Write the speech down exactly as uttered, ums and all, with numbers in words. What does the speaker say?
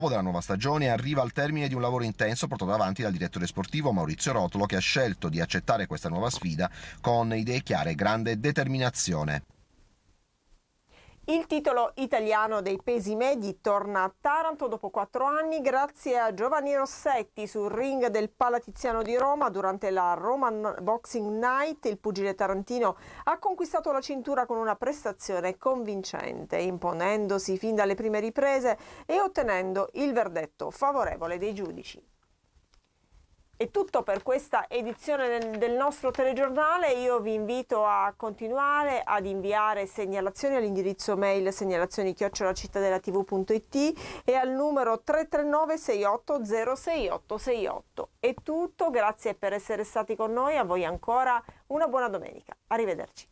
della nuova stagione arriva al termine di un lavoro intenso portato avanti dal direttore sportivo Maurizio Rotolo, che ha scelto di accettare questa nuova sfida con idee chiare e grande determinazione. Il titolo italiano dei pesi medi torna a Taranto dopo quattro anni grazie a Giovanni Rossetti. Sul ring del Palatiziano di Roma durante la Roman Boxing Night il pugile tarantino ha conquistato la cintura con una prestazione convincente, imponendosi fin dalle prime riprese e ottenendo il verdetto favorevole dei giudici. È tutto per questa edizione del nostro telegiornale. Io vi invito a continuare ad inviare segnalazioni all'indirizzo mail segnalazioni chiocciola cittadelatv punto it e al numero tre tre nove sei otto zero sei otto sei otto. È tutto, grazie per essere stati con noi, a voi ancora una buona domenica. Arrivederci.